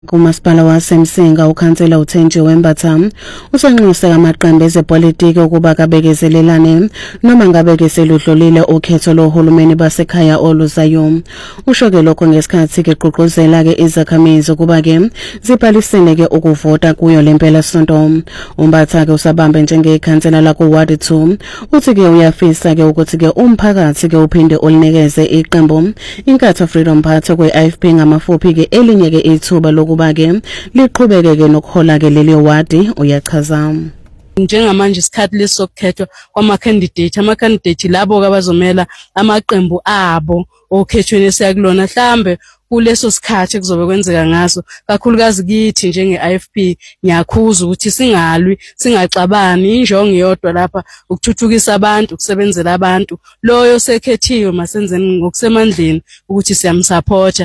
Kumasipala waseMsinga ukhansela uThenjiwe Mbatha usanxuse amaqembu ezepolitiki ukuba kabekezelelane noma ngabe ke seludlulile ukhetho lohulumeni basekhaya oluzayo. Ushoke lokho ngesikhathi ke gqugquzela ke izakhamizi ukuba ke zibhalisele ke ukuvota kuyo lempela sonto. Umbatha ke usabambe njengekhansela la ku Ward 2 uthi ke uyafisa ke ukuthi ke umphakathi ke uphinde ulinikeze iqembu inkatha Freedom Party kwe IFP ngamafuphi ke elinye ke ithuba kuba ke liqhubeke ke nokuhola ke leli wadi uyachaza. Njengamanje isikhathi lesokukhethwa ama-candidate labo abazomela amaqembu abo okhethweni esiyakulona mhlambe kuleso sikhathi kuzobe kwenzeka ngaso kakhulukazi kithi njenge-IFP ngiyakhuza ukuthi singalwi singaxabani injongo iyodwa lapha ukuthuthukisa abantu ukusebenzela abantu loyo sekhethiwe masenzeni ngokusemandleni ukuthi siyamsupporta.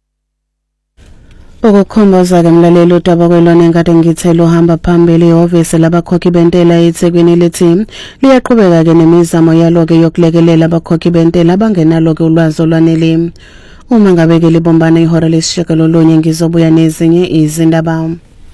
Ukukhomboza ke mlaleli udaba kwelona engade ngithelo hamba phambili ihhovisi labakhokhi bentela eThekwini lithi liyaqhubeka ke nemizamo yalo ke yokulekelela abakhokhi bentela abangenalo ke ulwazi olwanele. Uma ngabe ke libombana ihora lesishagalolunye ngizobuya nezinye izindaba.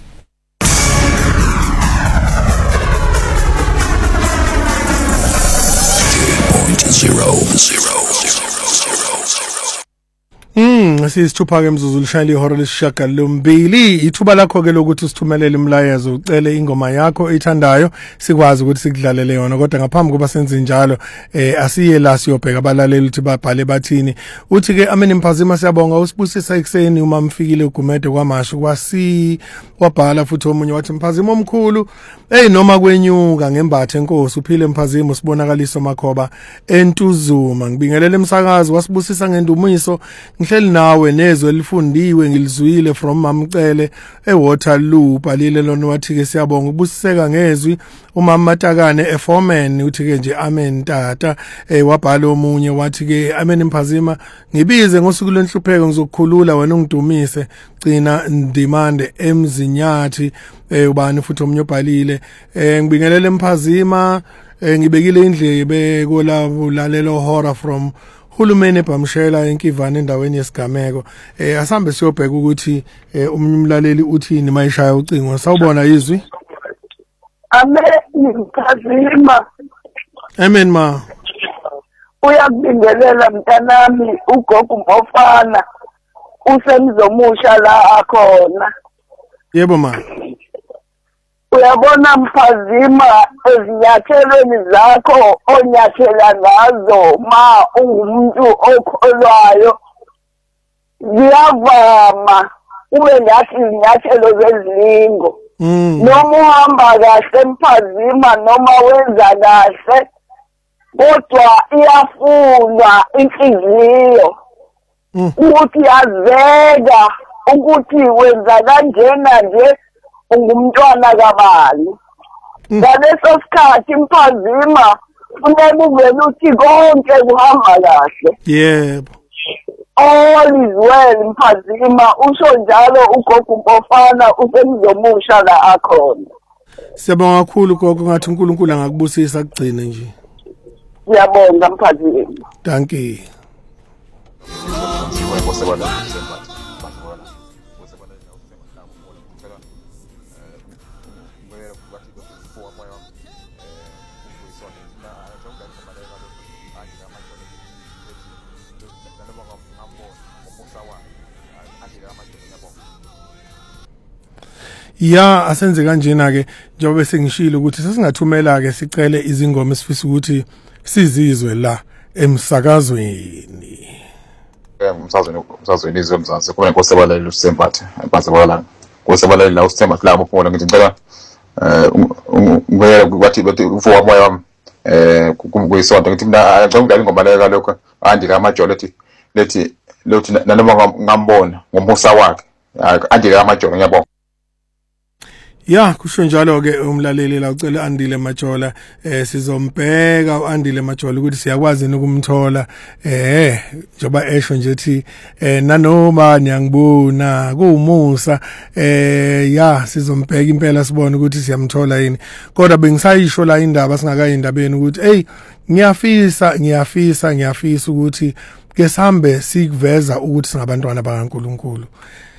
Sisithupha ke mzuzu lishayile ihora lesishagalombili ithuba lakho ke lokuthi usithumelele imlayezo ucele ingoma yakho oyithandayo sikwazi ukuthi sikudlalele yona kodwa ngaphambi kuba senze njalo asiye la siyobheka abalaleli ukuthi babhale bathini uthi ke Ameni Mphazima siyabonga usibusisa ekseni uma mfikile uGumede kwamashu kwasi wabhala futhi omunye wathi Mphazima omkhulu noma kwenyuka ngembathe enkosi uphile Mphazima usibonakaliso makhoba entuzuma ngibingelele emsakazi wasibusisa ngendumiso ngihleli nawe nezwe elifundiwe ngilizwile from Mamcele eWaterloo balile lona wathi ke siyabonga ubusiseka ngezwi umama Matakane eForeman uthi ke nje amen tata wabhala omunye wathi ke Ameni Mphazima ngibize ngosuku lwenhlupheko ngizokukhulula wena ungidumise gcina ndimande emzinyathi ubani futhi omunye obhalile ngibingelele Mphazima ngibekile indlebe kolabo lalelo hora from Hulumeni eBhamshela enkivana endaweni yesigameko asambe siyobheka ukuthi umlaleli uthini mayishaya ucingo sawubona izwi Ameni Mphazima Amen ma uyakubingelela mntanami ugogo Mofana usemzomusha la akhona yebo ma uyabona Mphazima ezinyathelweni zakho onyathela ngazo ma ungumuntu okholwayo ziyavama ube ngathi inyathelo zezilingo noma uhamba kahle Mphazima noma wenza kahle kodwa iyafunwa inhliziyo ukuthi yazeka ukuthi wenza kanjena nje ungumntwana kabani ngaleso sikhathi Mphazima funeka uvele uthi konke kuhamba kahle yebo all is well Mphazima usho njalo ugogo Mofana usemzomusha la akhona siyabonga kakhulu gogo ngathi uNkulunkulu angakubusisa kugcine nje siyabonga Mphazima thank you ya asenze kanjena ke njengoba sengishilo ukuthi sesingathumela ke sicele izingoma esifisa ukuthi sizizwe la emsakazweni umsakazweni izwe eMzansi kuba inkosi abalali uSembathe basebalala inkosi abalali la uSembathe la ngifuna ngithi ngicela ngeke kwathi ufuwa moya wami kuyisonto ngithi mina ngicela ukudlala ingoma leyo lokho andika amajolo lethi nanoma ngambona ngomhusa wakhe andika amajolo ngiyabonga. Ya kusho njalo ke umlaleli la ucela Andile Majola sizombheka uAndile Majola ukuthi siyakwazi ukumthola njoba esho nje ethi nanoma niyangibona kuumusa ya sizombheka impela sibone ukuthi siyamthola yini kodwa bengisayisho la indaba singakayindabeni ukuthi hey ngiyafisa ukuthi ke sihambe sikuveza ukuthi singabantwana bakaNkuluNkulu